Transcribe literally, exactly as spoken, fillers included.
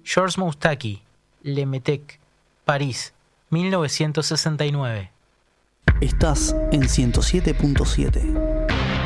Georges Moustaki, Le Metec, París, mil novecientos sesenta y nueve. Estás en ciento siete punto siete.